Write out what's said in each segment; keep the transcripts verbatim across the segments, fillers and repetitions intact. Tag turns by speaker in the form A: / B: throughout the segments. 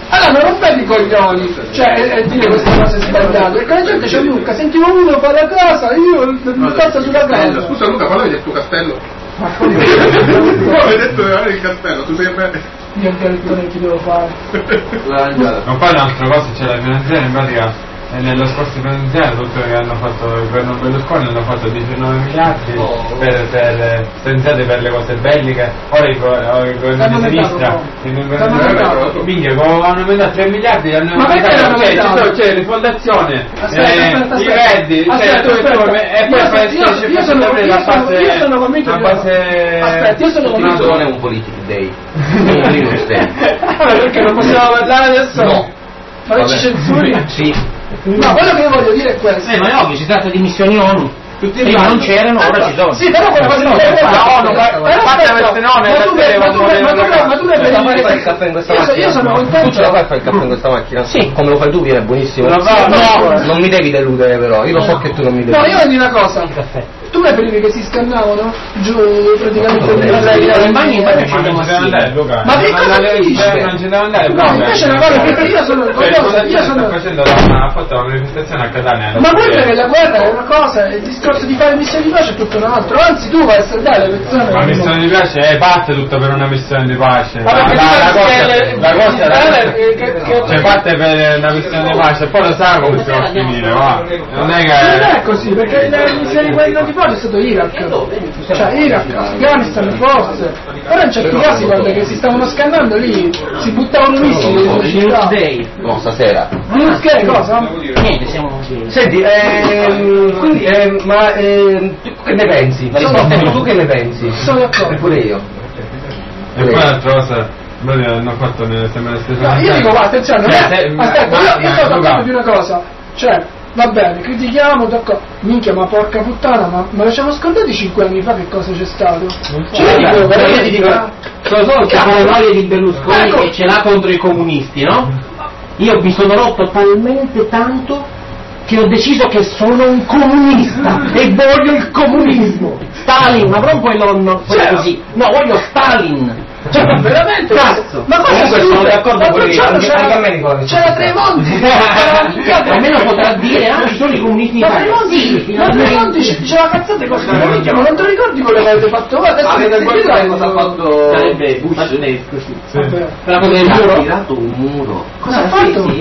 A: Allora non rompete i coglioni, cioè e dire queste cose sbagliate, perché la gente c'è Luca, sentivo uno fa la casa, io mi passa sulla casa.
B: Scusa Luca, parlavi del tuo castello. Come hai detto il castello, tu sei bene.
A: Io anche il che devo fare.
C: Ma poi un'altra cosa c'è la finanziaria, in pratica e nello scorso finanziario tutto che hanno fatto il governo Berlusconi hanno fatto diciannove miliardi oh. per, per stanziate per le cose belliche, ora il, il governo di sinistra il governo minchia hanno aumentato tre miliardi hanno aumentato c'è, c'è rifondazione i reddi e poi
A: io sono convinto
C: a base
A: aspetta io sono convinto
D: non è un politico day
A: perché non possiamo parlare adesso
D: no
A: farci censuri
D: sì.
A: No, quello che io voglio dire è questo.
D: Eh, ma è ovvio, si tratta di missioni ONU. Tutti prima non c'erano, ora ci sono.
A: Sì, però quella cosa non è
C: la ONU, fatta queste nome,
A: ma tu ne
D: fai fare il caffè in questa macchina?
A: Io sono contento.
D: Tu ce la fai fare il caffè in questa macchina?
A: Sì.
D: Come lo fai tu viene buonissimo.
A: No,
D: non mi devi deludere però, io lo so che tu non mi devi.
A: No, io voglio dire una cosa. Il caffè. Tu ne prevedi che si scannavano giù praticamente
D: in bagno
C: ma non c'è andare Luca
A: ma che cosa dici?
C: Non c'è da andare
A: no invece è una cosa che io sono
C: io sono facendo ha fatto una manifestazione a Catania
A: ma guarda che la guerra è una cosa il discorso di fare missioni di pace è tutto un altro anzi tu vai a salvare le persone
C: la missione di pace è parte tutto per una missione di pace
A: ma perché
C: la cosa c'è parte per una missione di pace e poi lo sa come si va a finire va non è che
A: non è così perché le missioni di poi è stato Iraq, cioè Iraq, Afghanistan, forze. Ora in certi casi guarda che si stavano scannando lì, si buttavano missili sulle città.
D: No, stasera.
A: Linux Day cosa?
D: Niente, siamo senti, ehm, quindi, ehm, ma ehm, tu che ne pensi? Rispondimi, tu che ne pensi?
A: Sono d'accordo.
D: E pure io.
C: E poi l'altra cosa, noi hanno fatto nelle settimane stesse.
A: No, io dico, guarda, attenzione, aspetta, io sto d'accordo di una cosa, cioè va bene, critichiamo, d'accordo. Minchia, ma porca puttana, ma, ma lasciamo scordati cinque anni fa che cosa c'è stato?
D: Cioè, io dico, io ti dico, sono solo che la memoria di Berlusconi ecco. Che ce l'ha contro i comunisti, no? Io mi sono rotto talmente tanto che ho deciso che sono un comunista e voglio il comunismo. Stalin, ma non poi non cioè, così. No, voglio Stalin. Cioè,
A: veramente
D: cazzo!
A: Ma
D: comunque sono d'accordo con io, anche a me ricordo.
A: C'era Tremonti!
D: Almeno potrà dire, ah, ci sono i comunisti in Italia.
A: Ma Tremonti diceva cazzate cose, ma non te lo ricordi quello che avete fatto voi? Adesso
D: avete guardato cosa ha fatto sarebbe Bush così. Per la cosa del muro? Ha tirato un muro.
A: Cosa ha fatto?
D: Il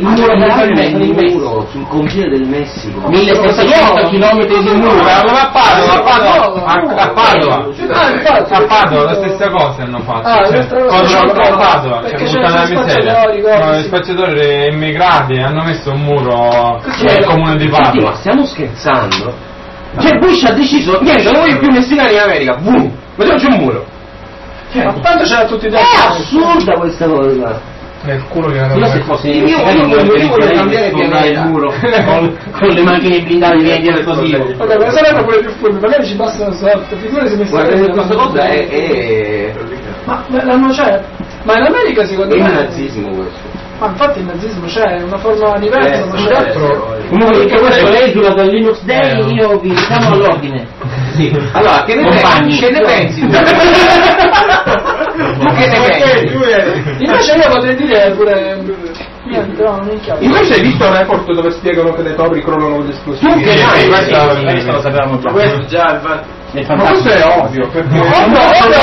D: muro sul confine del Messico. millesettecento chilometri di muro.
C: A Padova, a Padova, a Padova. A Padova la stessa cosa hanno fatto. Contro Padova, c'è buttata la miseria. Gli spacciatori immigrati hanno messo un muro nel comune di Padova.
D: Ma stiamo scherzando? Cioè Bush ha deciso, niente, non voglio più messinari in America, boom, vediamo c'è un muro.
A: Ma quando c'era tutti i
D: tempi? È assurda questa cosa.
B: Nel culo che
D: io se fossi io voglio cambiare il muro con, con le macchine blindate viene dietro così.
A: Vabbè, ma saranno pure più furbi, magari ci passano sotto, figurati se mi
D: guarda questa cosa è, è...
A: ma l'hanno c'è ma in America secondo
D: me
A: è
D: il nazismo questo.
A: Ma infatti il nazismo c'è, una forma diversa,
D: eh,
A: ma c'è altro.
D: Comunque perché questo l'esula del Linux Day eh. Io vi diciamo all'ordine. Sì. Allora, che ne pensi? Che ne pensi? Ma che ne pensi?
A: Invece io potrei dire pure niente, no, non chiaro.
B: Invece hai visto il report dove spiegano che le torri crollano gli esplosivi?
D: Tu che sai, questo lo sapevamo già.
B: Questo già infatti. Ma questo è ovvio, perché
A: ovvio non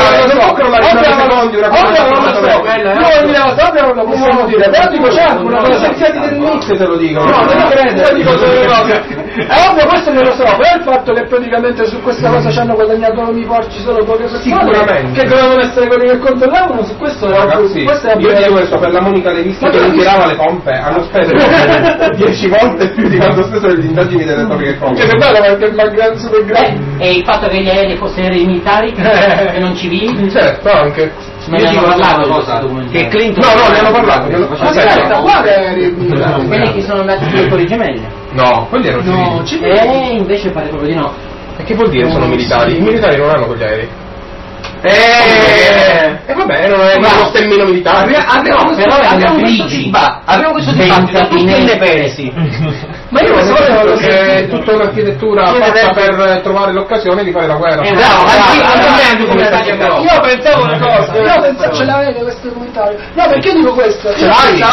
A: lo possiamo dire, però dico c'è anche una cosa
B: scienziati del Nix te lo dicono.
A: No, non lo credo, dico solo cose. È ovvio, questo non lo so, però il fatto che praticamente su questa cosa ci hanno guadagnato i porci solo poche persone che dovevano essere quelli che controllavano, su questo
B: questo è io dico questo per la Monica Levisti che non tirava le pompe, hanno speso dieci volte più di quanto speso le indagini delle torri che compre.
A: Che bello perché il Magran super grande.
D: E il fatto che gli aerei fossero aerei militari e non civili?
B: Certo, anche.
D: Ma ne hanno parlato cosa? Che Clinton...
B: No, no, ne hanno parlato.
A: Ma aspetta, guarda aerei militari.
D: Quelli che sono andati sulle torri gemelle?
B: No, quelli erano
D: civili. No, eh, invece pare proprio di no.
B: E che vuol dire sono militari? I militari non hanno quegli aerei. E eh, vabbè, non è uno stemmino militare.
D: Abbiamo questo dibattito. Abbiamo questo dibattito. Tu che ne pensi?
B: Ma io non sapevo che è tutta un'architettura fatta per trovare l'occasione di fare la guerra.
D: Eh, bravo,
A: io pensavo una cosa, io pensavo ce l'avevo questo commentario. No, perché io dico questo?
B: Ce l'hai?